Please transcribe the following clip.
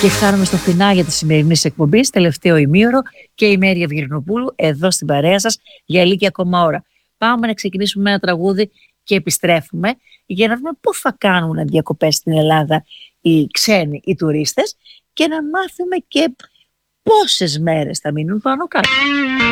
Και φτάνουμε στο φινάλε της σημερινής εκπομπής, τελευταίο ημίωρο, και η Μέρη Ευγυρνοπούλου εδώ στην παρέα σας για λίγη ακόμα ώρα. Πάμε να ξεκινήσουμε με ένα τραγούδι και επιστρέφουμε για να δούμε πού θα κάνουν διακοπές στην Ελλάδα οι ξένοι, οι τουρίστες, και να μάθουμε και πόσες μέρες θα μείνουν πάνω κάτω.